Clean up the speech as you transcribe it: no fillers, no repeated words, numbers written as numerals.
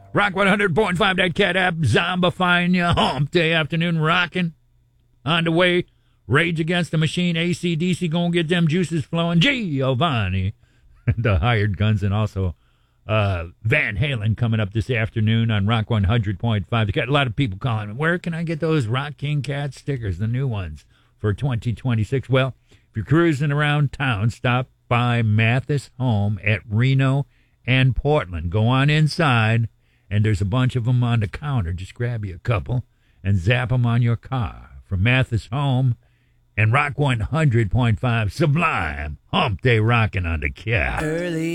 Rock 100.5, that cat app, zombifying you. Hump Day afternoon rocking. On the way, Rage Against the Machine, AC/DC, gonna get them juices flowing. Giovanni, the Hired Guns, and also Van Halen coming up this afternoon on Rock 100.5. They got a lot of people calling me, where can I get those Rock King Cat stickers, the new ones for 2026? Well, if you're cruising around town, stop by Mathis Home at Reno and Portland. Go on inside, and there's a bunch of them on the counter. Just grab you a couple and zap them on your car. From Mathis Home and Rock 100.5, Sublime, Hump Day rocking on the cat. Early